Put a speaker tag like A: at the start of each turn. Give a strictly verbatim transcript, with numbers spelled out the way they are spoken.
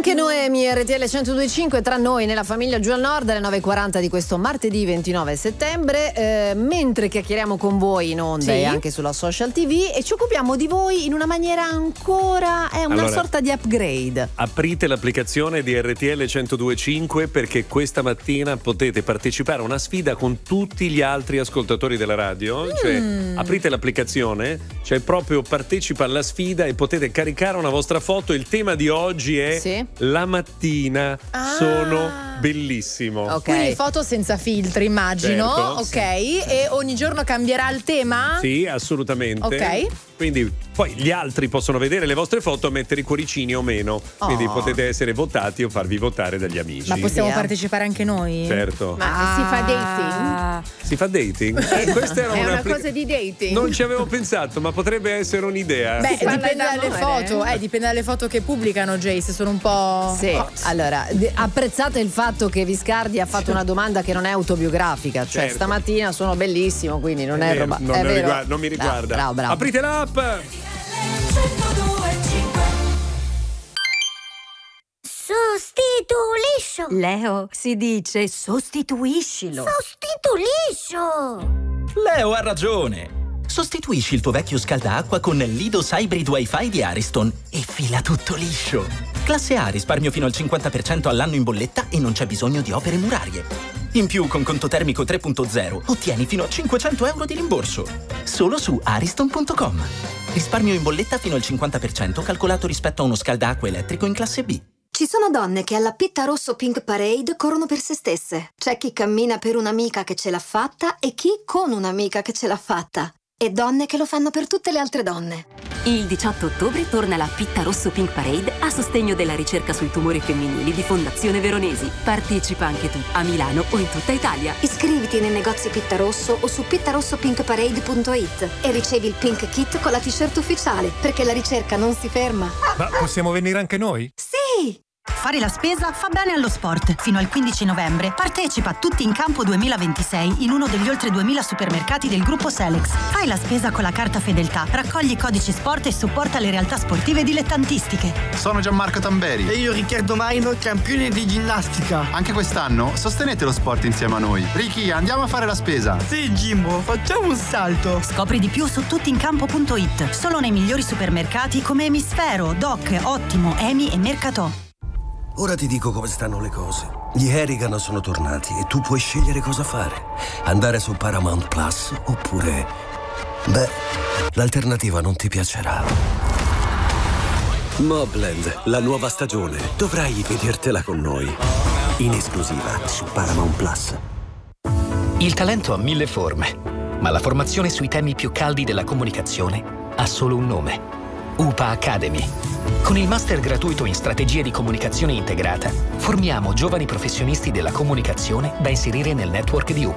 A: Anche Noemi, R T L centodue e cinque, tra noi nella famiglia giù al nord, alle nove e quaranta di questo martedì ventinove settembre, eh, mentre chiacchieriamo con voi in onda, sì, e anche sulla social tivù, e ci occupiamo di voi in una maniera ancora, è una
B: allora,
A: sorta di upgrade.
B: Aprite l'applicazione di R T L centodue e cinque, perché questa mattina potete partecipare a una sfida con tutti gli altri ascoltatori della radio. Mm. Cioè, aprite l'applicazione, cioè proprio partecipa alla sfida e potete caricare una vostra foto. Il tema di oggi è sì. La mattina ah. sono bellissimo.
C: Okay. Quindi foto senza filtri, immagino. Certo, ok, sì. E ogni giorno cambierà il tema?
B: Sì, assolutamente.
C: Ok.
B: Quindi poi gli altri possono vedere le vostre foto e mettere i cuoricini o meno. Oh. Quindi potete essere votati o farvi votare dagli amici.
C: Ma possiamo yeah. partecipare anche noi?
B: Certo.
D: Ma ah. si fa dating?
B: Si fa dating?
D: Eh,
B: Questa era
D: è
B: una,
D: una cosa di dating.
B: Non ci avevo pensato, ma potrebbe essere un'idea.
C: Beh, dipende dalle foto, eh, dipende dalle foto che pubblicano, Jay, se sono un po'.
A: Sì. Oh. Allora, apprezzate il fatto che Viscardi ha fatto una domanda che non è autobiografica, cioè certo. stamattina sono bellissimo, quindi non è, è roba.
B: Non,
A: è vero.
B: Riguarda, non mi riguarda.
A: Bravo, bravo.
B: Aprite l'app.
E: Sostituliscio.
F: Leo, si dice sostituiscilo.
E: Sostituliscio.
G: Leo ha ragione. Sostituisci il tuo vecchio scaldaacqua con l'Idos Hybrid Wi-Fi di Ariston e fila tutto liscio. Classe A, risparmio fino al cinquanta per cento all'anno in bolletta e non c'è bisogno di opere murarie. In più, con conto termico tre punto zero, ottieni fino a cinquecento euro di rimborso. Solo su ariston punto com. Risparmio in bolletta fino al cinquanta per cento calcolato rispetto a uno scaldaacqua elettrico in classe B.
H: Ci sono donne che alla Pitta Rosso Pink Parade corrono per se stesse. C'è chi cammina per un'amica che ce l'ha fatta e chi con un'amica che ce l'ha fatta. E donne che lo fanno per tutte le altre donne.
F: Il diciotto ottobre torna la Pitta Rosso Pink Parade a sostegno della ricerca sui tumori femminili di Fondazione Veronesi. Partecipa anche tu, a Milano o in tutta Italia.
H: Iscriviti nei negozi Pitta Rosso o su pitta rosso pink parade punto it e ricevi il Pink Kit con la t-shirt ufficiale, perché la ricerca non si ferma.
I: Ma possiamo venire anche noi?
H: Sì!
J: Fare la spesa fa bene allo sport. Fino al quindici novembre partecipa a Tutti in Campo duemilaventisei in uno degli oltre duemila supermercati del gruppo Selex. Fai la spesa con la carta Fedeltà, raccogli codici sport e supporta le realtà sportive dilettantistiche.
K: Sono Gianmarco Tamberi.
L: E io Riccardo Maino, campione di ginnastica.
K: Anche quest'anno sostenete lo sport insieme a noi. Ricky, andiamo a fare la spesa.
L: Sì, Jimbo, facciamo un salto.
J: Scopri di più su tuttincampo punto it. Solo nei migliori supermercati come Emisfero, Doc, Ottimo, Emi e Mercatò.
M: Ora ti dico come stanno le cose. Gli Harrigan sono tornati e tu puoi scegliere cosa fare. Andare su Paramount Plus oppure... Beh, l'alternativa non ti piacerà. Mobland, la nuova stagione. Dovrai vedertela con noi. In esclusiva su Paramount Plus.
N: Il talento ha mille forme, ma la formazione sui temi più caldi della comunicazione ha solo un nome. U P A Academy. Con il master gratuito in strategie di comunicazione integrata, formiamo giovani professionisti della comunicazione da inserire nel network di U P